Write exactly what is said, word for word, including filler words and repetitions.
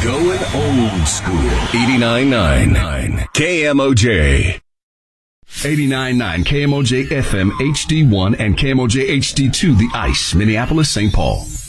Going old school. eighty-nine point nine K M O J. eighty-nine point nine K M O J F M H D one and K M O J H D two, The Ice, Minneapolis, Saint Paul.